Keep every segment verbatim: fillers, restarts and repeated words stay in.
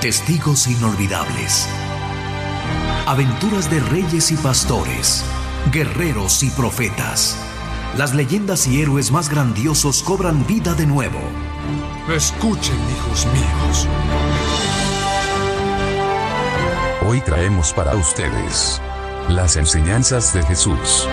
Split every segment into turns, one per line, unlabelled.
Testigos inolvidables. Aventuras de reyes y pastores, guerreros y profetas. Las leyendas y héroes más grandiosos cobran vida de nuevo.
Escuchen, hijos míos.
Hoy traemos para ustedes las enseñanzas de Jesús.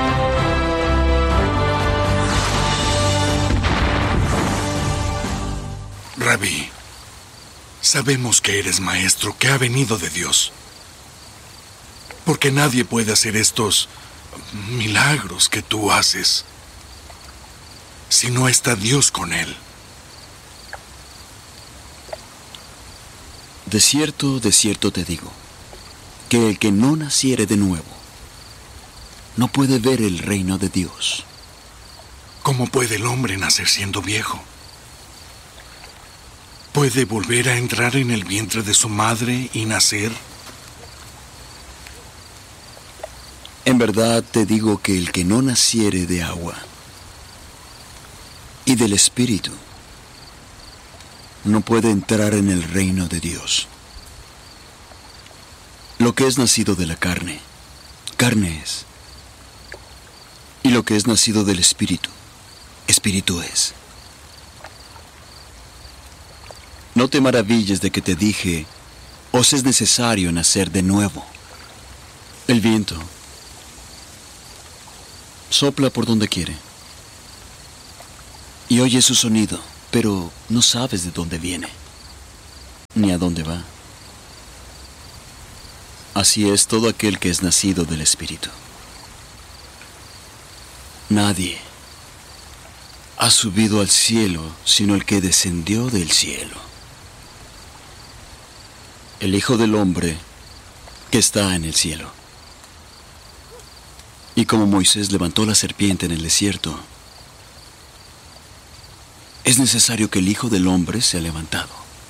Rabí, sabemos que eres maestro, que ha venido de Dios. Porque nadie puede hacer estos milagros que tú haces si no está Dios con él.
De cierto, de cierto te digo, que el que no naciere de nuevo, no puede ver el reino de Dios.
¿Cómo puede el hombre nacer siendo viejo? ¿Puede volver a entrar en el vientre de su madre y nacer?
En verdad te digo que el que no naciere de agua y del Espíritu, no puede entrar en el reino de Dios. Lo que es nacido de la carne, carne es. Y lo que es nacido del Espíritu, Espíritu es. No te maravilles de que te dije, os es necesario nacer de nuevo. El viento sopla por donde quiere y oyes su sonido, pero no sabes de dónde viene, ni a dónde va. Así es todo aquel que es nacido del Espíritu. Nadie ha subido al cielo sino el que descendió del cielo, el Hijo del Hombre que está en el cielo. Y como Moisés levantó la serpiente en el desierto, es necesario que el Hijo del Hombre sea levantado,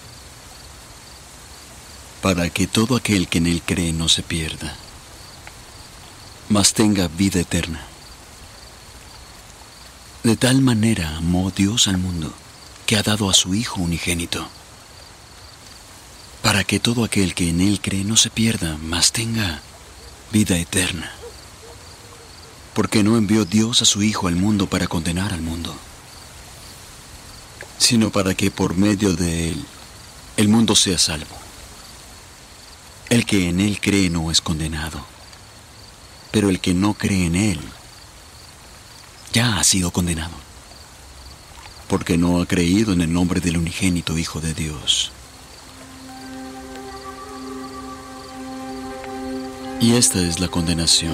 para que todo aquel que en él cree no se pierda, mas tenga vida eterna. De tal manera amó Dios al mundo, que ha dado a su Hijo unigénito, para que todo aquel que en él cree no se pierda, mas tenga vida eterna. Porque no envió Dios a su Hijo al mundo para condenar al mundo, sino para que por medio de él el mundo sea salvo. El que en él cree no es condenado, pero el que no cree en él ya ha sido condenado, porque no ha creído en el nombre del unigénito Hijo de Dios. Y esta es la condenación,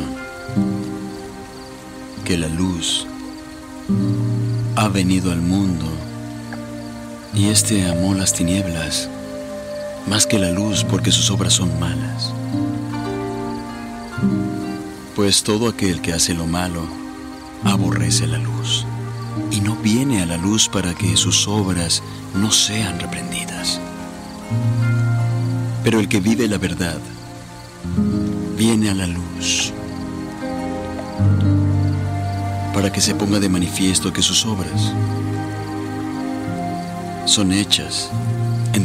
que la luz ha venido al mundo, y éste amó las tinieblas más que la luz, porque sus obras son malas. Pues todo aquel que hace lo malo aborrece la luz, y no viene a la luz para que sus obras no sean reprendidas. Pero el que vive la verdad viene a la luz, para que se ponga de manifiesto que sus obras son hechas